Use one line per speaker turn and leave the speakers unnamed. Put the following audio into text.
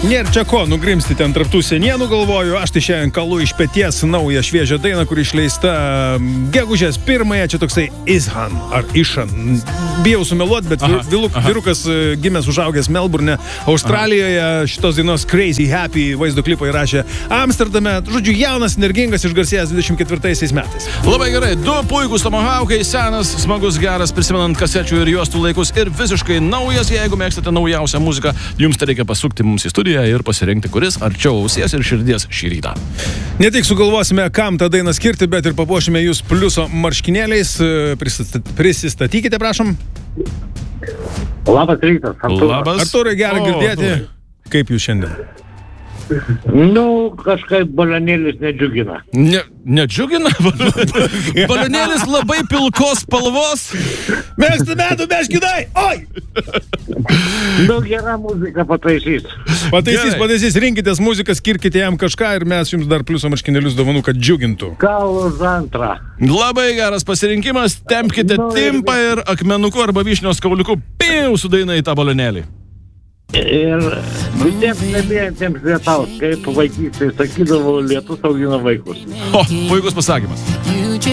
Nėra čia ko nugrimsti ten tarp tų senienų, galvoju. Aš tai šiandien kalu iš peties naują šviežią dainą, kur išleista gegužės 1. Čia toksai Ishan ar Ishan. Bijau sumeluot, bet vyrukas gimęs užaugęs Melburne, Australijoje. Šitos dainos Crazy Happy vaizdo klipą įrašė Amsterdame. Žodžiu, jaunas, energingas, išgarsėjęs 24 metais.
Labai gerai. 2 puikūs tomahawkai, senas, smagus, geras, prisimenant kasečių ir juostų laikus ir visiškai naujas. Jeigu mėgstate naujausią muziką, jums tai reikia pasukti mums į studiją ir pasirinkti, kuris arčiau ausies ir širdies šį rytą.
Ne tik sugalvosime, kam tą dainą skirti, bet ir papuošime jūs pliuso marškinėliais. Prisistatykite, prašom.
Labas rytas, Artūras.
Labas.
Artūrai, gera girdėti. Kaip jūs šiandien?
Kažkaip balionėlis nedžiugina.
Nedžiugina? Balionėlis labai pilkos spalvos.
Mėgstu metų, meškinai! Oi!
Gera muzika pataisys.
Pataisys, rinkitės muziką, skirkite jam kažką ir mes jums dar pliuso marškinėlius dovanų, kad džiugintų.
Gal už antrą.
Labai geras pasirinkimas, tempkite timpą ir akmenuku arba vyšnios kauliuku, su daina į tą balionėlį.
Ir visiems nebėjantiems lietaus, kaip vaikystėje sakydavo, lietus augina vaikus.
Puikus pasakymas.